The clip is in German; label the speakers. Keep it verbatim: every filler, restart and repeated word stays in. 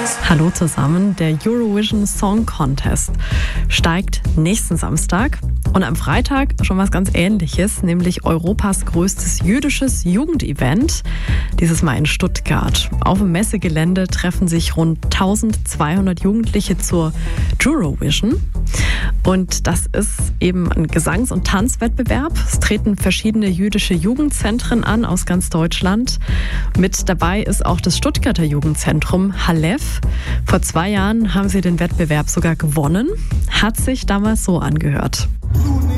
Speaker 1: Hallo zusammen, der Eurovision Song Contest steigt nächsten Samstag und am Freitag schon was ganz Ähnliches, nämlich Europas größtes jüdisches Jugendevent, dieses Mal in Stuttgart. Auf dem Messegelände treffen sich rund eintausendzweihundert Jugendliche zur Eurovision. Und das ist eben ein Gesangs- und Tanzwettbewerb. Es treten verschiedene jüdische Jugendzentren an aus ganz Deutschland. Mit dabei ist auch das Stuttgarter Jugendzentrum Halef. Vor zwei Jahren haben sie den Wettbewerb sogar gewonnen. Hat sich damals so angehört.